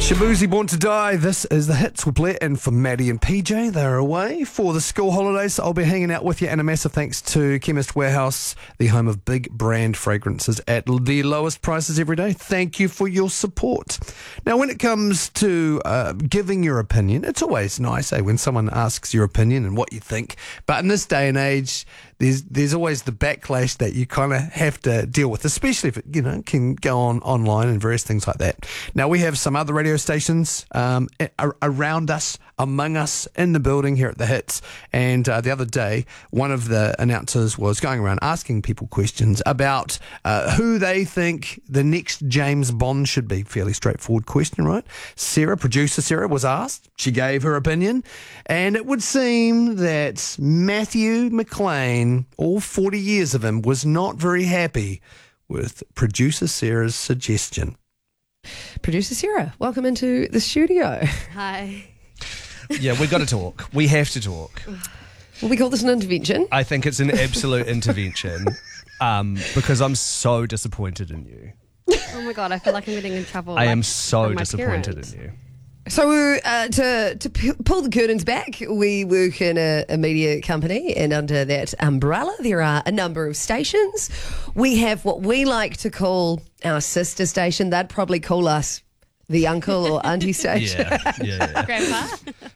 Shabuzi, Born to Die. This is the hits. We'll play it in for Maddie and PJ. They're away for the school holidays, so I'll be hanging out with you. And a massive thanks to Chemist Warehouse, the home of big brand fragrances at the lowest prices every day. Thank you for your support. Now, when it comes to giving your opinion, it's always nice, when someone asks your opinion and what you think. But in this day and age, there's always the backlash that you kind of have to deal with, especially if it, can go on online and various things like that. Now, we have some other radio stations around us, among us, in the building here at The Hits. And the other day, one of the announcers was going around asking people questions about who they think the next James Bond should be. Fairly straightforward question, right? Producer Sarah, was asked. She gave her opinion. And it would seem that Matthew McLean, all 40 years of him, was not very happy with producer Sarah's suggestion. Producer Sarah, welcome into the studio. Hi. Yeah, we've got to talk. We have to talk. Will we call this an intervention? I think it's an absolute intervention because I'm so disappointed in you. Oh my God, I feel like I'm getting in trouble. I am so from my disappointed parents. in you. So to pull the curtains back, we work in a media company, and under that umbrella there are a number of stations. We have what we like to call our sister station. They'd probably call us the uncle or auntie station. Yeah. Grandpa?